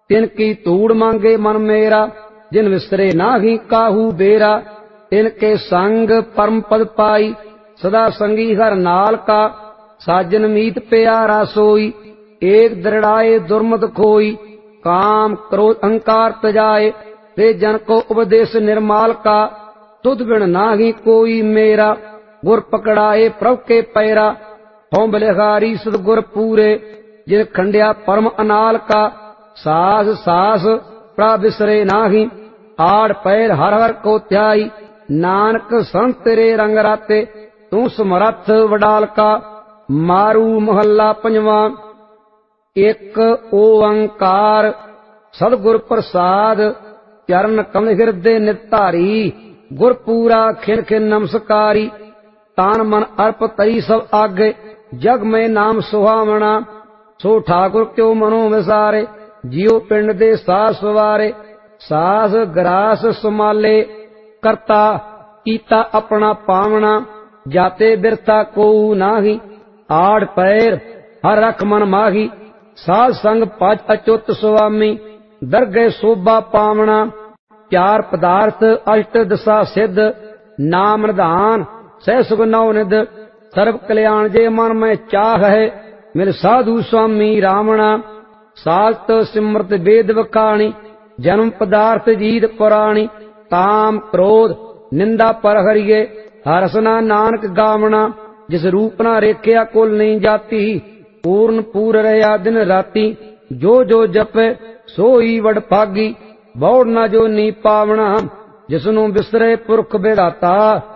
तिनकी तूड़ मांगे मन मेरा, जिन विसरे नाहि काहू बेरा। तिनके संग परम पद पाई, सदा संगी हर नाल का। साजन मीत प्यारा सोई, एक दृढ़ाए दुर्मत खोई। काम क्रोध अहंकार तजाए, ते जन को उपदेश निर्माल का। तुध बिन नाहि कोई मेरा, गुर पकड़ाए प्रभ के पैरा। हों बलिहारी सदगुर पूरे, जिन खंडिया परम अनाल का। सास सास प्रा बिसरे नाहि, आड़ पैर हर हर को त्याई। नानक संत तेरे रंग राते, तू समरथ वडाल का। मारू महला पंजवा। एक ओंकार सदगुर प्रसाद, चरण कमल हृदय निधारी। गुर पूरा खिन खिन नमस्कारी, तान मन अर्प तई सब आगे। जग में नाम सुहावना, सो ठाकुर क्यों मनो विसारे। जियो पिंड दे सास सवारे, सास ग्रास सुमाले। करता कीता अपना पावना, जाते बिरता को नाही। आड़ पैर हर रख मन माही, साध संग पज अचुत स्वामी। दरगे शोभा पावना, चार पदार्थ अष्ट दशा सिद्ध। नाम निधान सह सुख नौ निध, सर्व कल्याण जे मन में चाह है। मेरे साधु स्वामी रावणा, सात सिमृत वेद वखाणी। जन्म पदार्थ जीत पुराणी, काम क्रोध निंदा पर हरिये। हरसना नानक गावना, जिस रूप ना रेखिया कुल नहीं जाती। पूर्ण पूर रहा दिन राती, जो जो जपे सोई वड भागी। बौड़ ना जो नी पावना, जिसनु बिसरे पुरख बेदाता।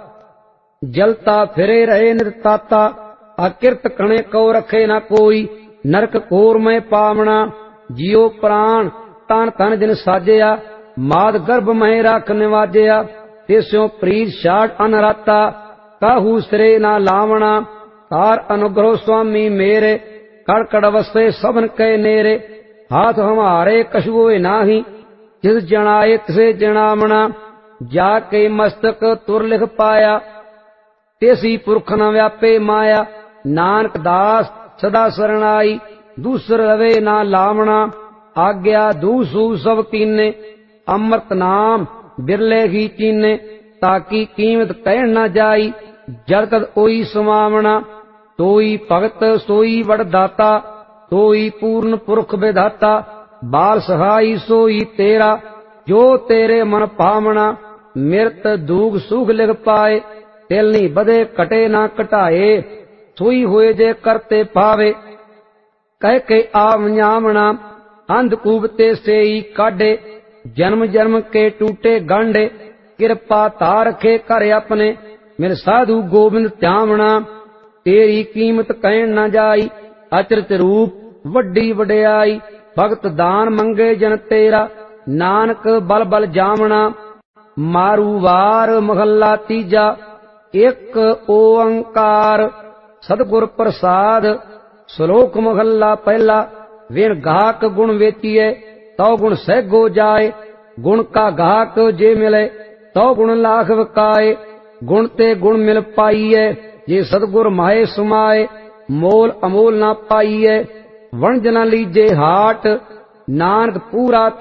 जलता फिरे रहे निरताता, अकिरत कणे को रखे ना कोई। नरक कोर में पावना, जियो प्राण तन तन जिन साजया। माद गर्भ में राख निवाजया, तिस्यों प्रीत छाड़ अनराता। काहू सिरे ना लावना, तार अनुग्रह स्वामी मेरे। कड़कड़ वसे सबन के नेरे, हाथ हमारे कछुए नाही। जिस जनाए तिसे जनावना, जाके मस्तक तुर लिख पाया। तेसी पुरख न व्यापे माया, नानक दास सदा शरणाई। दूसर रवे ना लावना, आज्ञा दूसू सब कीने। अमृत नाम बिरले ही चीने, ताकि कीमत कह न जाई। जड़ तद ओई समावना, तोई भगत सोई वरदाता। तोई पूर्ण पुरख विधाता, बाल सहाई सोई तेरा। जो तेरे मन पावना, मिरत दूग सुख लिख पाए। तिलनी बदे कटे ना कटाए, सोई हुए जे करते पावे। कह के आवन्यावना, अंधकूप ते सेई काढे। जन्म जन्म के टूटे गांडे, कृपा तारखे कर अपने। मेरे साधु गोविंद त्यावना, तेरी कीमत कहन न जाई। अचरत रूप वड्डी वड्याई, भगत दान मंगे जन तेरा। नानक बल बल जावना, मारू वार महला तीजा। एक ओंकार सदगुर प्रसाद, श्लोक महला पहला। विण गाहक गुण वेचिए, तो गुण सहगो जाए। गुण का गाहक जे मिले, तो गुण लाख वकाए। गुण ते गुण मिल पाइए, ये सदगुर माहे सुमाए। मोल अमोल ना पाइए, वणज न लीजे हाट। नानक पूरा